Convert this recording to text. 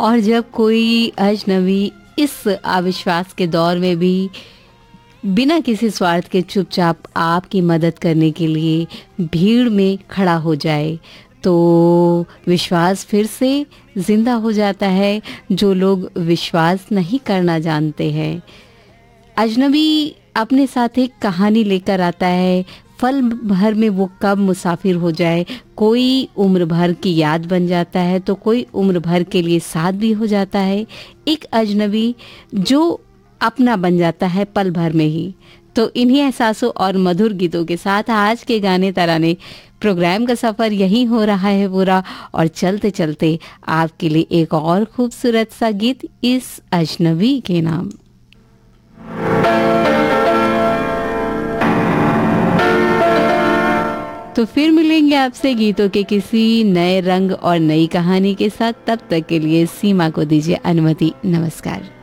और जब कोई अजनबी इस अविश्वास के दौर में भी बिना किसी स्वार्थ के चुपचाप आपकी मदद करने के लिए भीड़ में खड़ा हो जाए, तो विश्वास फिर से जिंदा हो जाता है। जो लोग विश्वास नहीं करना जानते हैं, अजनबी अपने साथ एक कहानी लेकर आता है। पल भर में वो कब मुसाफिर हो जाए, कोई उम्र भर की याद बन जाता है तो कोई उम्र भर के लिए साथ भी हो जाता है। एक अजनबी जो अपना बन जाता है पल भर में ही। तो इन्हीं एहसासों और मधुर गीतों के साथ आज के गाने तराने प्रोग्राम का सफ़र यहीं हो रहा है पूरा। और चलते चलते आपके लिए एक और खूबसूरत सा गीत इस अजनबी के नाम। तो फिर मिलेंगे आपसे गीतों के किसी नए रंग और नई कहानी के साथ। तब तक के लिए सीमा को दीजिए अनुमति। नमस्कार।